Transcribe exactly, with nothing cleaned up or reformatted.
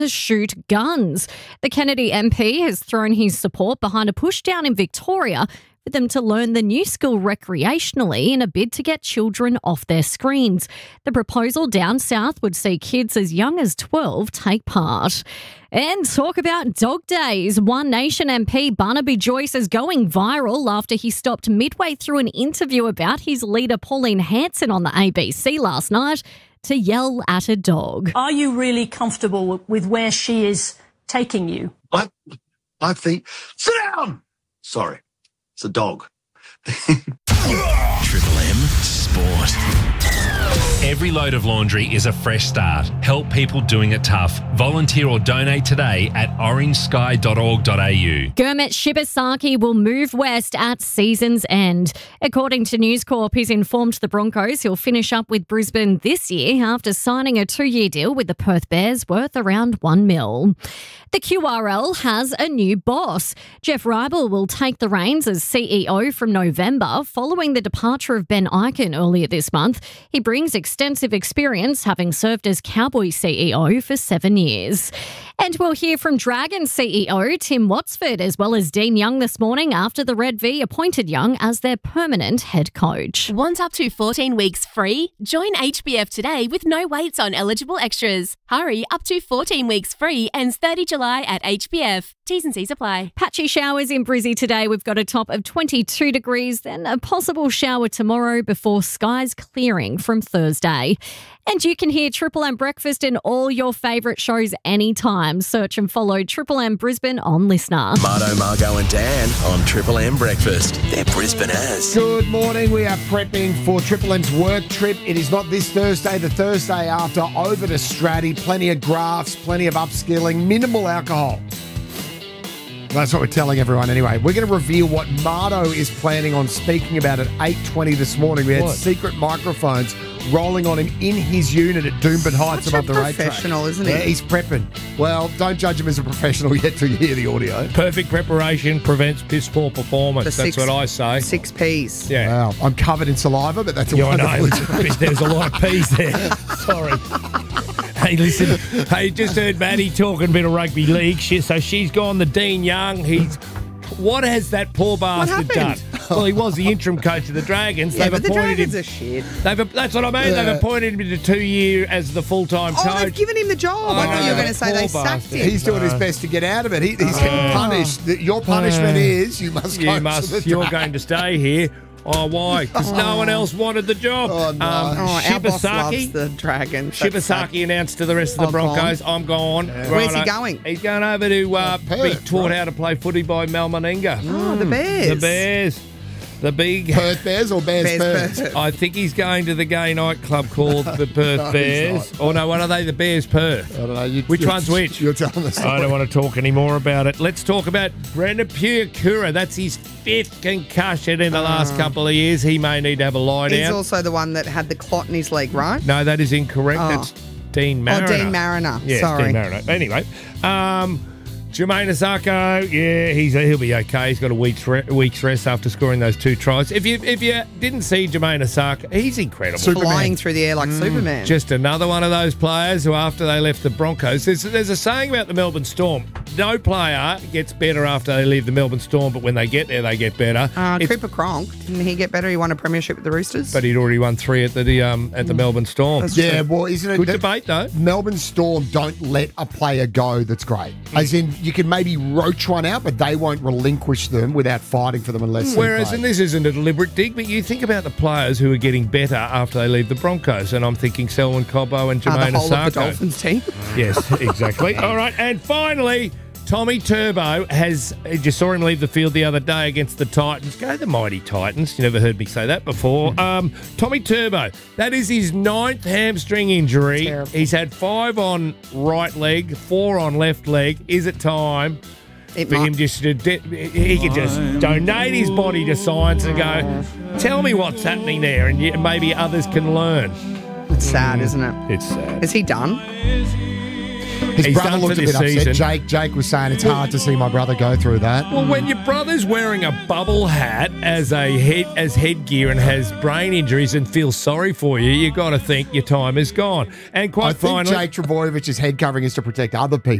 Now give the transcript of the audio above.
to shoot guns. The Kennedy M P has thrown his support behind a push down in Victoria for them to learn the new skill recreationally in a bid to get children off their screens. The proposal down south would see kids as young as twelve take part. And talk about dog days. One Nation M P Barnaby Joyce is going viral after he stopped midway through an interview about his leader Pauline Hanson on the A B C last night to yell at a dog. Are you really comfortable with where she is taking you? I, I think... Sit down! Sorry. It's a dog. Triple M Sport. Every load of laundry is a fresh start. Help people doing it tough. Volunteer or donate today at orange sky dot org dot a u. Gurmit Shibasaki will move west at season's end. According to News Corp, he's informed the Broncos he'll finish up with Brisbane this year after signing a two-year deal with the Perth Bears worth around one mil. The Q R L has a new boss. Jeff Ribel will take the reins as C E O from November following the departure of Ben Ikin earlier this month. He brings extensive experience, having served as Cowboy C E O for seven years. And we'll hear from Dragon C E O Tim Watsford as well as Dean Young this morning after the Red V appointed Young as their permanent head coach. Want up to fourteen weeks free? Join H B F today with no waits on eligible extras. Hurry, up to fourteen weeks free, ends thirtieth of July at H B F. T's and C's apply. Patchy showers in Brizzy today. We've got a top of twenty-two degrees, then a possible shower tomorrow before skies clearing from Thursday. And you can hear Triple M Breakfast in all your favourite shows anytime. Search and follow Triple M Brisbane on Listener. Marto, Margo and Dan on Triple M Breakfast. They're Brisbaneers. Good morning. We are prepping for Triple M's work trip. It is not this Thursday, the Thursday after, over to Stratty. Plenty of graphs, plenty of upskilling, minimal alcohol. That's what we're telling everyone anyway. We're going to reveal what Marto is planning on speaking about at eight twenty this morning. We had What? secret microphones rolling on him in his unit at Doomben Heights Such above a the racetrack. professional, isn't he? Yeah, he's prepping. Well, don't judge him as a professional yet till you hear the audio. Perfect preparation prevents piss poor performance. The That's six- what I say. Six P's. Yeah. Wow, I'm covered in saliva, but that's a Yeah, I wonderful know. There's a lot of peas there. Sorry. Hey, listen. Hey, just heard Maddie talking a bit of rugby league shit. So she's gone the Dean Young. He's... What has that poor bastard done? happened? Well, he was the interim coach of the Dragons. Yeah, They've but the appointed Dragons him. are shit. They've, that's what I mean. Yeah. They've appointed him to two year as the full time Oh, coach. they've given him the job. Oh, I thought you were no, going to say poor they sacked bastard. him. He's doing his best to get out of it. He, he's getting punished. The- Your punishment Uh, is you must You go to must. the You're Dragons. going to stay here. Oh, why? Because no one else wanted the job. Oh, no. Um, Oh, our boss loves Shibasaki. the Dragons. That's sad. Shibasaki announced to the rest of the I'm Broncos, I'm gone. Where's he Righto. going? He's going over to uh, Perth, be taught right. how to play footy by Mel Meninga. Oh, the Bears. The Bears. The big... Perth Bears or Bears, Bears, Perth? Perth. I think he's going to the gay nightclub called the Perth No, he's Bears. not. Or no, what are they? The Bears Perth. I don't know. You, Which you're- one's which? You're telling us. I don't want to talk any more about it. Let's talk about Brendan Puakura. That's his fifth concussion in the last couple of years. He may need to have a lie He's down. also the one that had the clot in his leg, right? No, that is incorrect. Oh. That's Dean Mariner. Oh, Dean Mariner. Yes, Sorry. Dean Mariner. Anyway, um, Jermaine Asako, yeah, he's he'll be okay. He's got a week's re- week's rest after scoring those two tries. If you if you didn't see Jermaine Asako, he's incredible. Superman. Flying through the air like Superman. Just another one of those players who, after they left the Broncos, there's, there's a saying about the Melbourne Storm. No player gets better after they leave the Melbourne Storm, but when they get there, they get better. Uh, It's- Cooper Cronk, didn't he get better? He won a premiership with the Roosters. but he'd already won three at the um, at the Melbourne Storm. Yeah, well, isn't it? Good that debate, though. Melbourne Storm don't let a player go that's great. As in, you can maybe roach one out, but they won't relinquish them without fighting for them unless Whereas, they're and great. this isn't a deliberate dig, but you think about the players who are getting better after they leave the Broncos, and I'm thinking Selwyn Cobbo and uh, Jermaine the whole of the Asako. Dolphins team. Yes, exactly. All right, and finally, Tommy Turbo has, you saw him leave the field the other day against the Titans. Go the mighty Titans. You never heard me say that before. Um, Tommy Turbo, that is his ninth hamstring injury. Terrible. He's had five on right leg, four on left leg. Is it time It for might- him just to, de- he could just donate his body to science and go, tell me what's happening there, and y- maybe others can learn. It's sad, isn't it? It's sad. Is he done? His He's brother done looked for a bit this upset. season. Jake, Jake was saying it's hard to see my brother go through that. Well, when your brother's wearing a bubble hat as a head as headgear and has brain injuries and feels sorry for you, you got to think your time is gone. And quite I think finally, Jake Trebojevich's head covering is to protect other people.